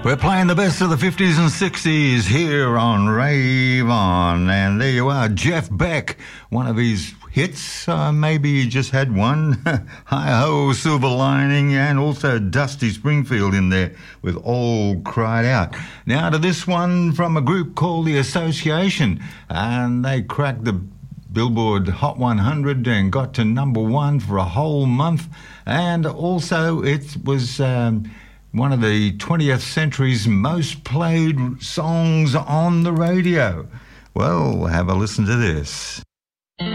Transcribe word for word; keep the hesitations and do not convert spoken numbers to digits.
We're playing the best of the fifties and sixties here on Rave On. And there you are, Jeff Beck, one of his hits. Uh, maybe he just had one. Hi-Ho, Silver Lining, and also Dusty Springfield in there with All Cried Out. Now to this one from a group called The Association. And they cracked the Billboard Hot one hundred and got to number one for a whole month. And also it was... Um, one of the twentieth century's most played songs on the radio. Well, have a listen to this.